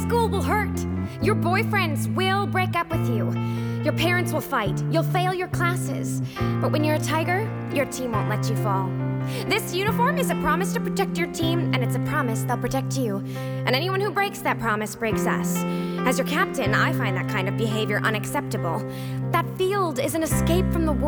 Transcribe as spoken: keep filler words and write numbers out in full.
school will hurt. Your boyfriends will break up with you. Your parents will fight. You'll fail your classes. But when you're a tiger, your team won't let you fall. This uniform is a promise to protect your team, and it's a promise they'll protect you. And anyone who breaks that promise breaks us. As your captain, I find that kind of behavior unacceptable. That field is an escape from the world.